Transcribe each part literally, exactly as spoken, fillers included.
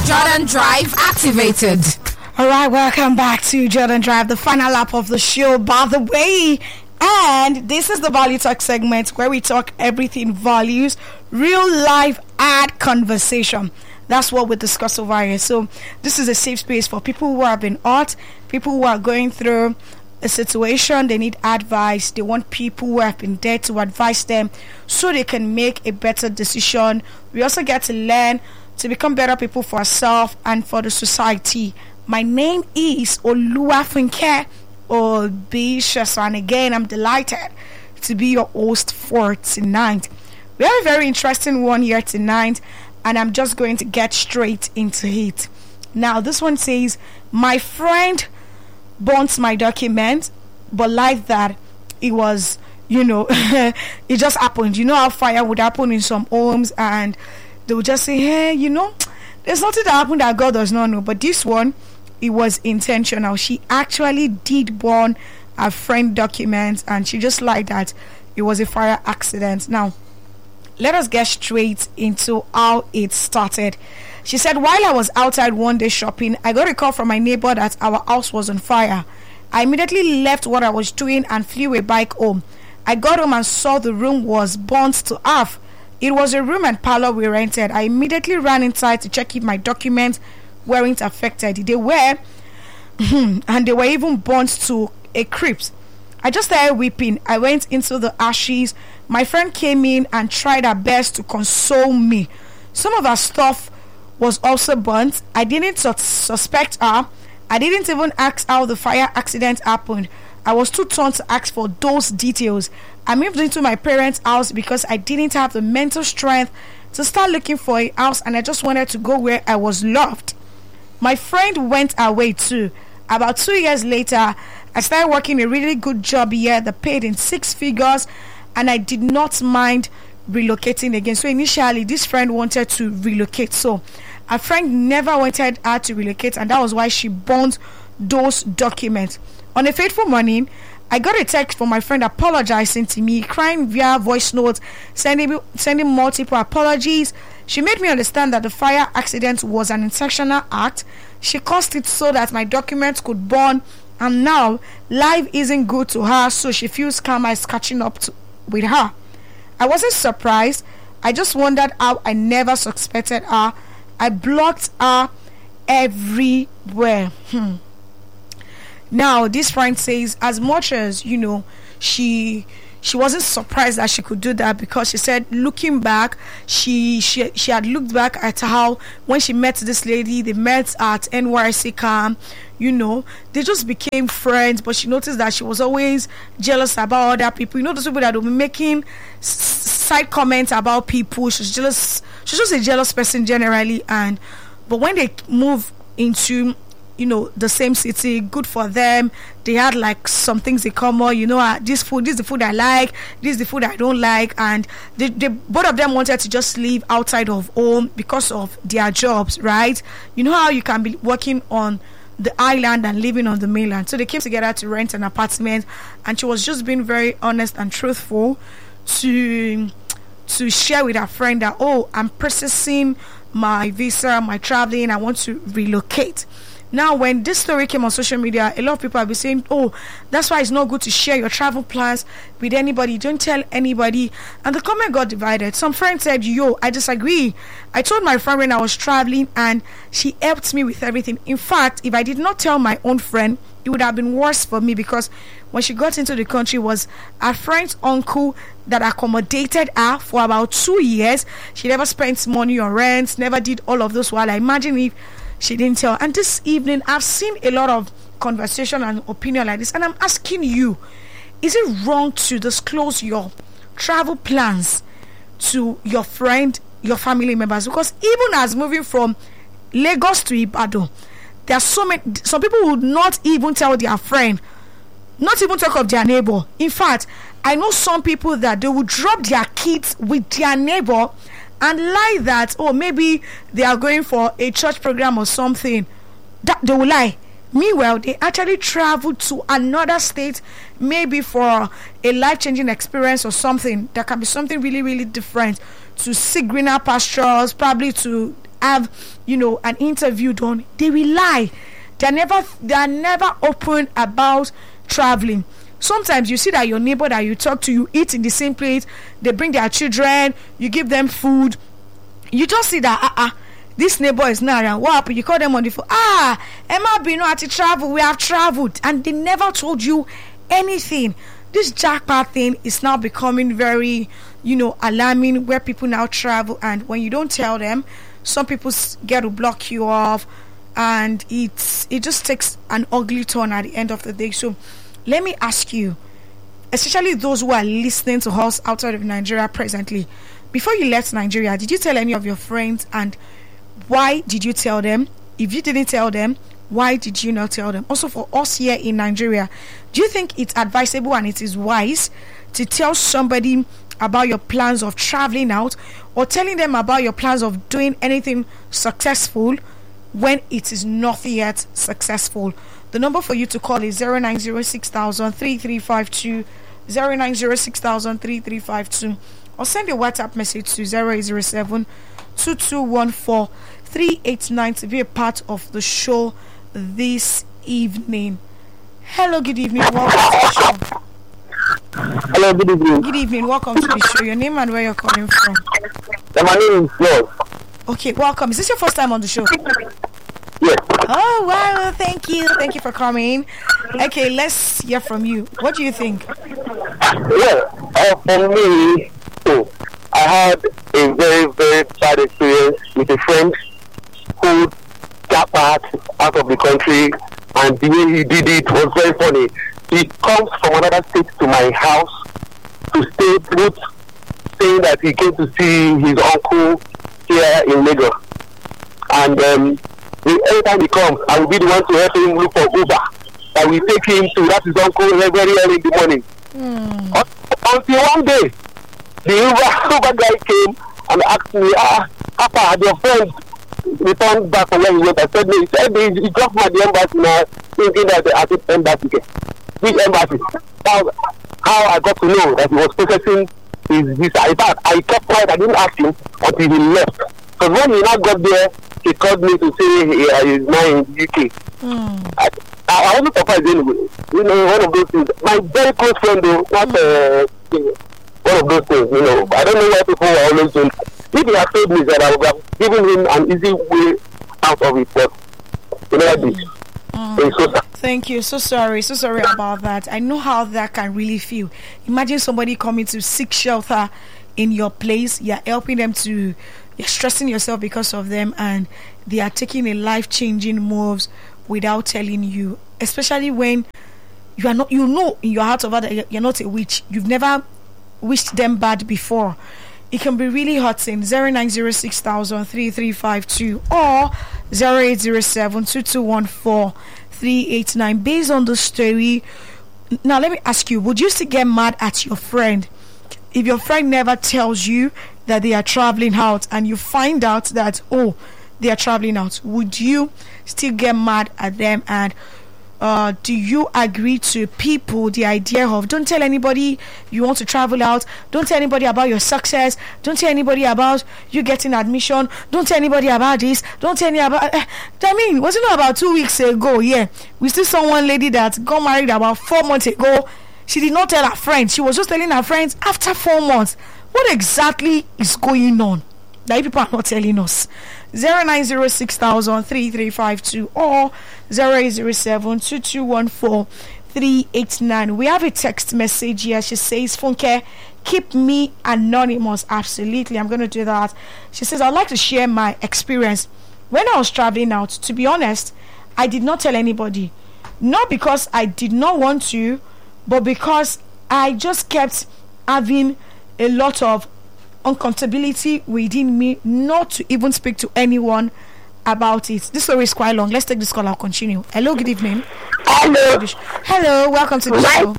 Jordan Drive activated. All right, welcome back to Jordan Drive, the final lap of the show, by the way. And this is the Value Talk segment where we talk everything values, real life ad conversation. That's what we discuss over here. So this is a safe space for people who have been hurt, people who are going through a situation, they need advice, they want people who have been there to advise them so they can make a better decision. We also get to learn to become better people for ourselves and for the society. My name is Oluwafunke Obisha, and again, I'm delighted to be your host for tonight. We have a very interesting one here tonight, and I'm just going to get straight into it. Now, this one says, my friend burnt my document, but like that, it was, you know, it just happened. You know how fire would happen in some homes, and they would just say, hey, you know, there's nothing that happened that God does not know. But this one, it was intentional. She actually did burn her friend documents, and she just like that it was a fire accident. Now, let us get straight into how it started. She said, while I was outside one day shopping, I got a call from my neighbor that our house was on fire. I immediately left what I was doing and flew a bike home. I got home and saw the room was burnt to half. It was a room and parlor we rented. I immediately ran inside to check if my documents weren't affected. They were, and they were even burnt to a crisp. I just started weeping. I went into the ashes. My friend came in and tried her best to console me. Some of her stuff was also burnt. I didn't sus- suspect her. I didn't even ask how the fire accident happened. I was too torn to ask for those details. I moved into my parents' house because I didn't have the mental strength to start looking for a house, and I just wanted to go where I was loved. My friend went away too. About two years later, I started working a really good job here that paid in six figures, and I did not mind relocating again. So initially, this friend wanted to relocate. So a friend never wanted her to relocate, and that was why she burned those documents. On a fateful morning, I got a text from my friend apologizing to me, crying via voice notes, sending sending multiple apologies. She made me understand that the fire accident was an intentional act. She caused it so that my documents could burn, and now life isn't good to her, so she feels karma is catching up to, with her. I wasn't surprised. I just wondered how I never suspected her. I blocked her everywhere. Hmm. Now, this friend says, as much as, you know, she she wasn't surprised that she could do that, because she said, looking back, she she she had looked back at how when she met this lady, they met at N Y C camp, you know, they just became friends, but she noticed that she was always jealous about other people. You know, those people that will be making s- side comments about people. She's jealous. She's just a jealous person generally, and but when they move into, you know, the same city, good for them. They had like some things in common. You know, uh, this food, this is the food I like, this is the food I don't like, and they, they both of them wanted to just live outside of home because of their jobs, right? You know how you can be working on the island and living on the mainland. So they came together to rent an apartment, and she was just being very honest and truthful to to share with her friend that, oh, I'm processing my visa, my traveling, I want to relocate. Now, when this story came on social media, a lot of people have been saying, oh, that's why it's not good to share your travel plans with anybody. Don't tell anybody. And the comment got divided. Some friends said, yo, I disagree. I told my friend when I was traveling, and she helped me with everything. In fact, if I did not tell my own friend, it would have been worse for me, because when she got into the country, was her friend's uncle that accommodated her for about two years. She never spent money on rent, never did all of those. While I imagine if she didn't tell. And this evening, I've seen a lot of conversation and opinion like this, and I'm asking you, is it wrong to disclose your travel plans to your friend, your family members? Because even as moving from Lagos to Ibadan, there are so many, some people would not even tell their friend, not even talk of their neighbor. In fact, I know some people that they will drop their kids with their neighbor and lie that, oh, maybe they are going for a church program or something. That they will lie. Meanwhile, they actually travel to another state, maybe for a life-changing experience or something. That can be something really, really different, to see greener pastures, probably to have, you know, an interview done, they will lie. They're never they are never open about traveling. Sometimes you see that your neighbor that you talk to, you eat in the same place, they bring their children, you give them food. You just see that uh uh this neighbor is not around. What happened? You call them on the phone. Ah, Emma Bino had to travel. We have traveled, and they never told you anything. This jackpot thing is now becoming very, you know, alarming, where people now travel, and when you don't tell them, some people get to block you off, and it's it just takes an ugly turn at the end of the day. So let me ask you, especially those who are listening to us outside of Nigeria presently, before you left Nigeria, did you tell any of your friends, and why did you tell them? If you didn't tell them, why did you not tell them? Also, for us here in Nigeria, do you think it's advisable and it is wise to tell somebody about your plans of traveling out, or telling them about your plans of doing anything successful when it is not yet successful? The number for you to call is zero nine zero six thousand three three five two, zero nine zero six thousand three three five two, or send a WhatsApp message to zero eight zero seven two two one four three eight nine to be a part of the show this evening. Hello, good evening. Welcome to the show. Hello, good evening. Good evening. Welcome to the show. Your name and where you're calling from? Yeah, my name is George. Okay, welcome. Is this your first time on the show? Yes. Oh, wow. Thank you. Thank you for coming. Okay, let's hear from you. What do you think? Well, uh, for me, too, I had a very, very bad experience with a friend who got out out of the country, and the way he did it was very funny. He comes from another state to my house to stay put, saying that he came to see his uncle here in Lagos. And um, every time he comes, I will be the one to help him look for Uber. I will take him to that his uncle very early in the morning. Mm. Until one day, the Uber, Uber guy came and asked me, ah, Papa, had your friend returned back from where he went? I said, no. He said, he, he dropped me at the embassy now, thinking that I think embassy. Which embassy? How, how I got to know that he was processing his visa. In fact, I kept quiet. I didn't ask him until he left. Because when he now got there, he called me to say he uh, is now in the U K. Mm. I, I wasn't surprised anyway. You know, one of those things. My very close friend, though, not uh, one of those things, you know. I don't know why people are always doing. If he had told me that, I would have given him an easy way out of it. But you know, mm. this. Mm. So Thank you. So sorry. So sorry about that. I know how that can really feel. Imagine somebody coming to seek shelter in your place. You're helping them to, you're stressing yourself because of them, and they are taking a life-changing moves without telling you. Especially when you are not, you know in your heart of heart that you're not a witch. You've never wished them bad before. It can be really hurting. Zero nine zero six thousand three three five two or zero eight zero seven two two one four three eight nine. Based on the story, now let me ask you: would you still get mad at your friend if your friend never tells you that they are traveling out, and you find out that oh they are traveling out? Would you still get mad at them? And Uh, do you agree to people the idea of don't tell anybody you want to travel out, don't tell anybody about your success, don't tell anybody about you getting admission, don't tell anybody about this, don't tell anybody about uh, I mean, wasn't it about two weeks ago? Yeah, we still saw one lady that got married about four months ago. She did not tell her friends. She was just telling her friends after four months. What exactly is going on that people are not telling us? Zero nine zero six thousand three three five two or zero eight zero seven two two one four three eight nine. We have a text message here. She says, Funke, keep me anonymous. Absolutely, I'm going to do that. She says, I'd like to share my experience when I was traveling out. To be honest, I did not tell anybody, not because I did not want to, but because I just kept having a lot of uncomfortability within me not to even speak to anyone about it. This story is quite long. Let's take this call. I'll continue. Hello, good evening. Hello. Hello, welcome to the my, show.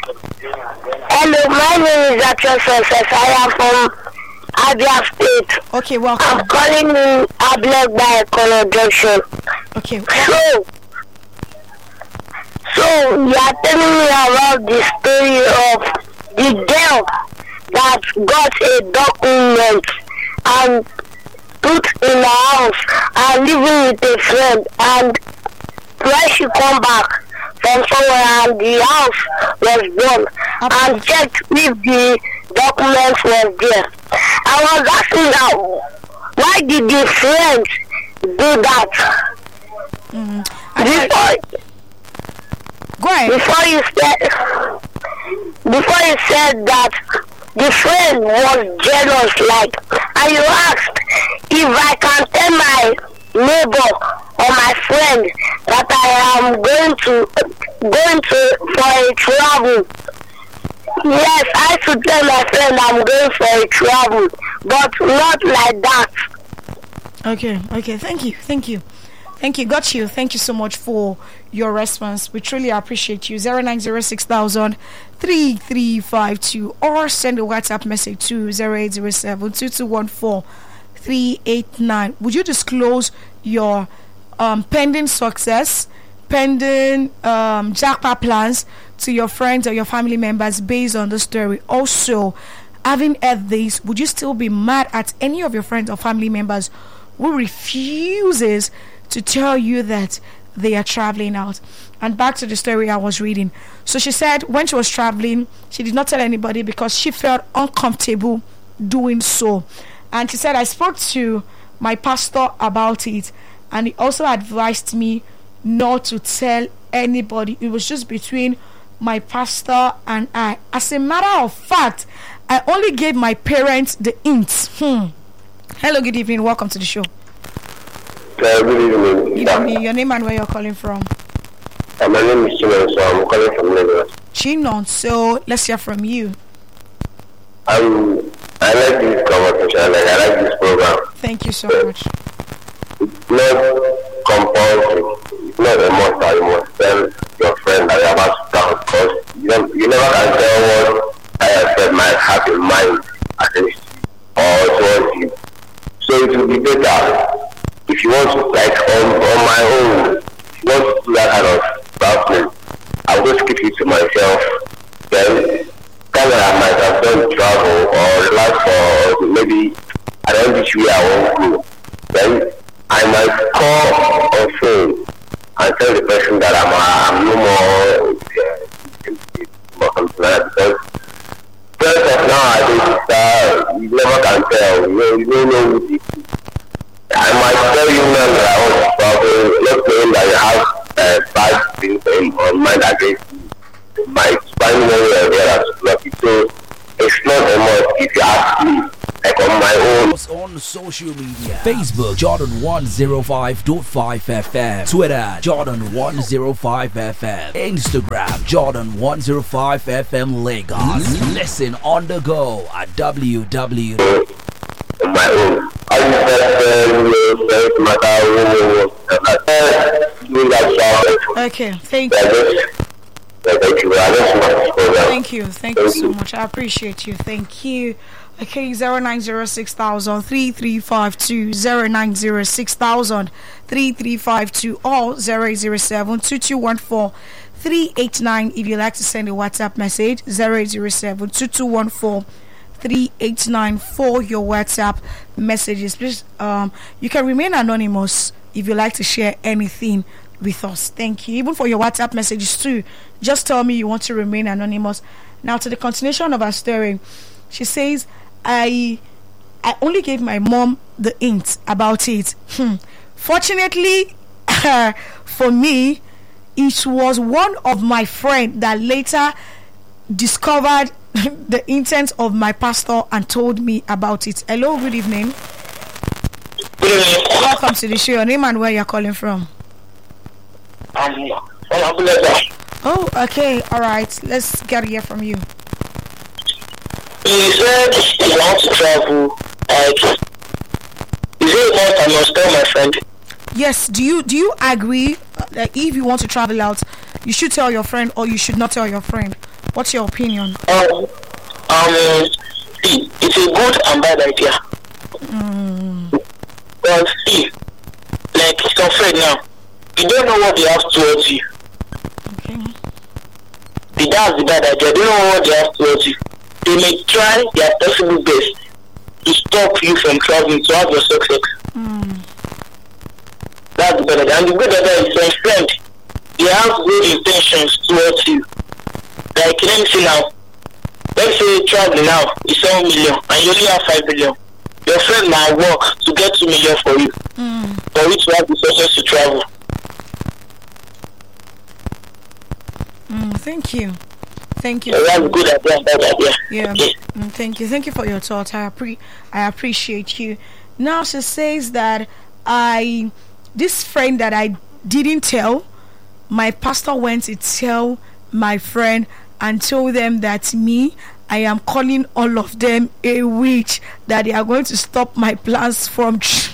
Hello, my name is Actress Success. I am from Abia State. Okay, welcome. I'm calling in Ableg by Color Junction. Okay. So, so you are telling me about the story of the girl that got a document and put in her house and living with a friend, and when she come back from somewhere and the house was gone, and checked if the documents was there. I was asking her, why did the friend do that? Mm-hmm. Before, Go ahead. Before you said, before you said that the friend was jealous, like, and you asked if I can tell my neighbor or my friend that I am going to going to for a travel. Yes, I should tell my friend I'm going for a travel, but not like that. Okay, okay. Thank you, thank you. Thank you, got you. Thank you so much for your response. We truly appreciate you. zero nine zero six thousand three three five two, or send a WhatsApp message to zero eight zero seven two two one four three eight nine. Would you disclose your um, pending success, pending um, jackpot plans to your friends or your family members based on the story? Also, having heard this, would you still be mad at any of your friends or family members who refuses to tell you that they are traveling out? And back to the story I was reading. So she said when she was traveling, she did not tell anybody because she felt uncomfortable doing so. And she said, I spoke to my pastor about it, and he also advised me not to tell anybody. It was just between my pastor and I. As a matter of fact, I only gave my parents the hints. Hmm. Hello, good evening. Welcome to the show. Uh, good evening. Good evening. Your name and where you're calling from? Uh, my name is Chinon, so I'm calling from Lagos. Chinon, so let's hear from you. Um, I like this conversation. Like, I like this program. Thank you so much. It's not compulsory. It's not a must that you must tell your friend that you're about to down, because you, never, you never can tell what I have said might have in mind against you or towards you. So it will be better if you want to, like, on, on my own, if you want to do that kind of traveling, I'll just keep it to myself. Then, kind of I might have done travel or relax for maybe I don't know which way I won't go. Then I might call on phone and tell the person that I'm, I'm no more uh, or something like that, because first of nowadays, uh, you never can tell. You know, you don't know who it is. I might tell you now that I want to travel, not knowing that you have uh, bad things on mind against you. Might find one way or the other to block it. So it's not a must if you ask me, like on my own. On social media: Facebook Jordan one oh five point five F M, Twitter Jordan one oh five F M, Instagram Jordan one oh five F M Lagos. Listen on the go at w w w. On my own. I just matter. Okay, thank you. Thank you. Thank you. Thank you so much. I appreciate you. Thank you. Okay, zero nine zero six thousand three three five two, zero nine zero six thousand three three five two, or zero eight zero seven two two one four three eight nine. If you'd like to send a WhatsApp message, zero eight zero seven two two one four three eight nine for your WhatsApp messages. Please, um, you can remain anonymous if you like to share anything with us. Thank you. Even for your WhatsApp messages too, just tell me you want to remain anonymous. Now to the continuation of our story, she says, I I only gave my mom the hint about it. Hmm. Fortunately for me, it was one of my friends that later discovered the intent of my pastor and told me about it. Hello, good evening. Welcome to the show. Your name and where you're calling from? Um, Oh, okay, all right. Let's get to hear from you. He said he wants to travel. Like, is it a must I must tell my friend? Yes. Do you do you agree that if you want to travel out, you should tell your friend or you should not tell your friend? What's your opinion? Um, um, see, it's a good and bad idea. Mm. But see, like some friend now, you don't know what they have towards you. Okay. See, that's the bad idea. They don't know what they have towards you. They may try their possible best to stop you from traveling to have your success. That's the benefit. And the good other is your friend. They have good intentions towards you. Like, let me see now. Let's say traveling now is seven million and you only have five million. Your friend might work to get two million for you. Mm. For you to have the success to travel. Mm, thank you. Thank you. So that's good idea, bad idea. Yeah. Okay. Mm, thank you. Thank you for your thoughts. I appre- I appreciate you. Now she says that I this friend that I didn't tell, my pastor went to tell my friend and told them that me, I am calling all of them a witch, that they are going to stop my plans from tr-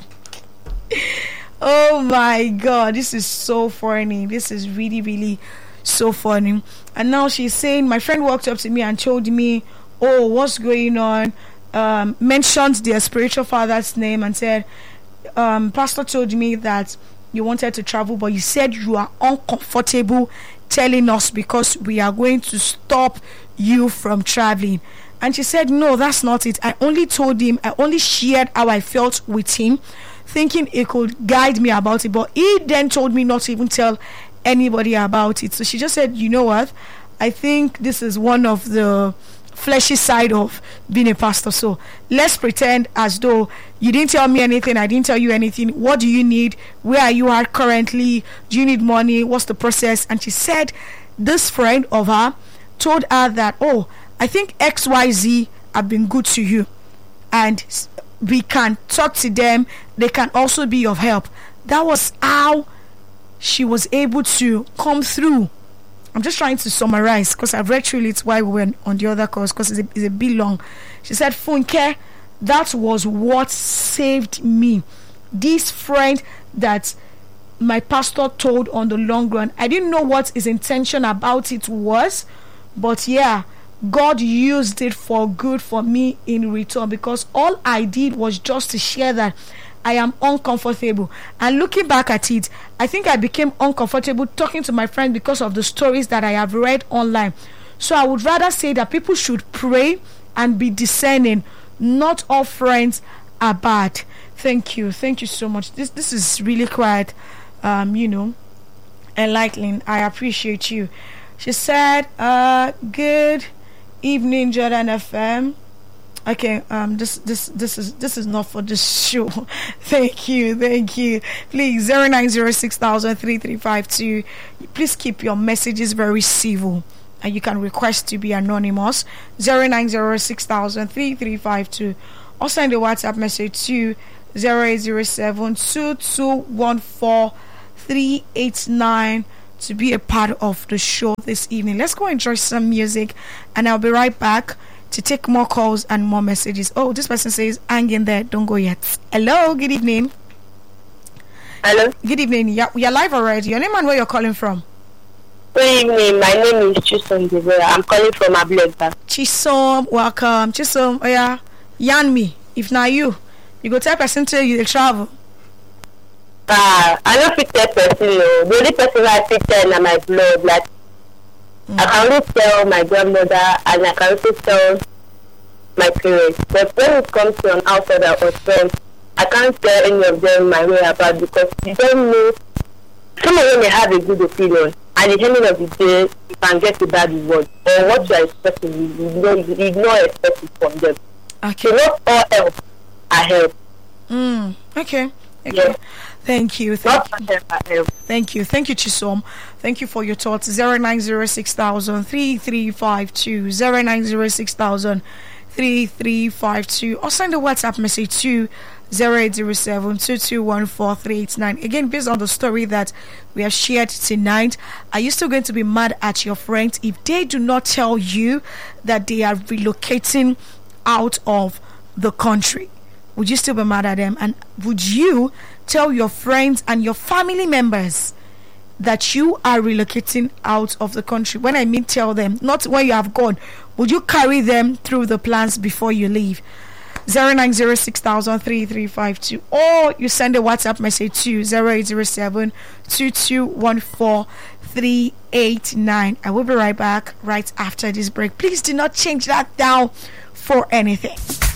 oh my god, this is so funny. This is really really so funny. And now she's saying my friend walked up to me and told me, oh, what's going on, um, mentioned their spiritual father's name and said, um, pastor told me that you wanted to travel, but you said you are uncomfortable telling us because we are going to stop you from traveling. And she said, no, that's not it. I only told him, I only shared how I felt with him, thinking he could guide me about it, but he then told me not to even tell anybody about it. So she just said, you know what, I think this is one of the fleshy side of being a pastor, so let's pretend as though you didn't tell me anything, I didn't tell you anything. What do you need? Where are you at currently? Do you need money? What's the process? And she said this friend of her told her that, oh, I think X Y Z have been good to you and we can talk to them, they can also be of help. That was how she was able to come through. I'm just trying to summarize because I've read through it while we were on the other course because it's, it's a bit long. She said, Funke, that was what saved me. This friend that my pastor told on the long run, I didn't know what his intention about it was, but yeah, God used it for good for me in return, because all I did was just to share that I am uncomfortable. And looking back at it, I think I became uncomfortable talking to my friend because of the stories that I have read online. So I would rather say that people should pray and be discerning. Not all friends are bad. Thank you. Thank you so much. This this is really quite, um, you know, enlightening. I appreciate you. She said, uh, good evening, Jordan F M. Okay, um, this this this is this is not for this show. Thank you, thank you. Please, zero nine zero six thousand three three five two. Please keep your messages very civil, and you can request to be anonymous. Zero nine zero six thousand three three five two, or send a WhatsApp message to zero eight zero seven two two one four three eight nine to be a part of the show this evening. Let's go enjoy some music, and I'll be right back to take more calls and more messages. Oh, this person says, hang in there, don't go yet. Hello, good evening. Hello. Good evening. Yeah, you're live already. Your name and where you're calling from? Good evening. My name is Chisom Deborah. I'm calling from Ableta. Chisom, welcome. Chisom, oh yeah, yarn me. If not you, you go tell person to you travel. Ah, uh, I don't fit that person. No. The only person I fit tell in my blood, like. Mm. I can only tell my grandmother and I can also tell my parents. But when it comes to an outsider or friend, I can't tell any of them my way about, because you don't know. Some of them may have a good opinion, and at the end of the day, you can get a bad reward. Or what you are expecting, you ignore, you ignore expecting from them. Okay. So not all help are help. Mm. Okay. Okay. Yeah. Thank you. Thank Not you. all help are help. Thank you. Thank you, Chisom. Thank you for your thoughts. Zero nine zero six thousand three three five two. Zero nine zero six thousand three three five two. Or send a WhatsApp message to zero eight zero seven two two one four three eight nine. Again, based on the story that we have shared tonight, are you still going to be mad at your friends if they do not tell you that they are relocating out of the country? Would you still be mad at them? And would you tell your friends and your family members that you are relocating out of the country? When I mean tell them, not when you have gone, would you carry them through the plans before you leave? zero nine zero six thousand three three five two, or you send a WhatsApp message to zero eight zero seven two two one four three eight nine. I will be right back right after this break. Please do not change that down for anything.